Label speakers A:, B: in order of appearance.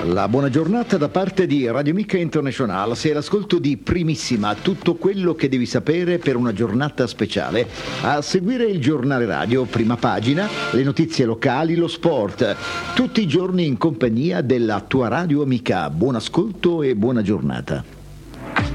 A: La buona giornata da parte di Radio Amica International. Sei all'ascolto di Primissima, tutto quello che devi sapere per una giornata speciale. A seguire il giornale radio, prima pagina, le notizie locali, lo sport. Tutti i giorni in compagnia della tua Radio Amica. Buon ascolto e buona giornata.